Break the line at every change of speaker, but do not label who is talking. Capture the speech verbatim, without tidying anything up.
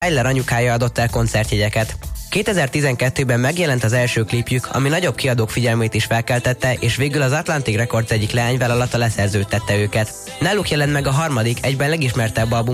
Tyler anyukája adott el koncertjegyeket. kétezer-tizenkettőben megjelent az első klipjük, ami nagyobb kiadók figyelmét is felkeltette, és végül az Atlantic Records egyik leányvállalata leszerződtette őket. Náluk jelent meg a harmadik, egyben legismertebb album